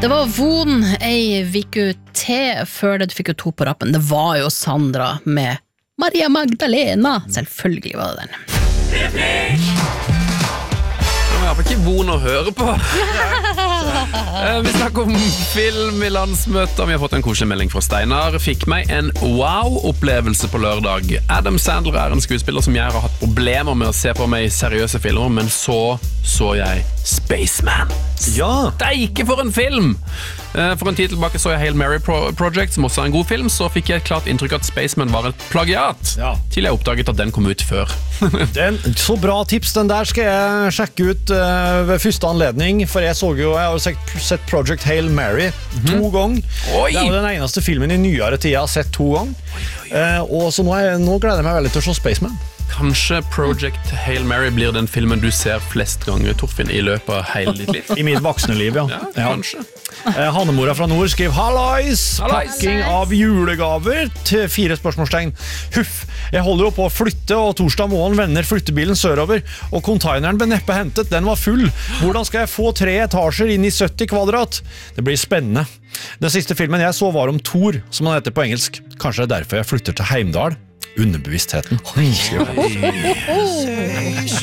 Det var Von ei viku til før det fikk jo 2 på rappen. Det var jo Sandra med Maria Magdalena. Selvfølgelig var det den. Det var ikke vond å høre på. Vi snakker om film I landsmøter. Vi har fått en koselig melding fra Steinar. Fikk meg en wow-opplevelse på lørdag. Adam Sandler en skuespiller som jeg har hatt problemer med å se på meg I seriøse filmer, men så jeg Spaceman. Ja! Det ikke for en film! For en tid tilbake så jeg Hail Mary Project, som også en god film. Så fikk jeg et klart inntrykk at Spaceman var et plagiat, til jeg oppdaget at den kom ut før. Det en så bra tips. Den der skal jeg sjekke ut ved første anledning, for jeg har sett Project Hail Mary 2 ganger. Det jo den eneste filmen I nyere tid jeg har sett 2 ganger. Og så nå gleder jeg meg veldig til å se Spaceman. Kanskje Project Hail Mary blir den filmen du ser flest ganger, Torfinn, I løpet av hele ditt liv. I mitt voksne liv, ja. Kanskje. Hannemora fra nord skriver Hallais, pakking av julegaver til 4 spørsmålstegn. Huff, jeg holder opp å flytte, og torsdag morgen vender flyttebilen sørover, og containeren ble neppe hentet, den var full. Hvordan skal jeg få 3 etasjer inn I 70 kvadrat? Det blir spennende. Den siste filmen jeg så var om Thor, som han heter på engelsk. Kanskje det derfor jeg flytter til Heimdal. Underbevisstheten.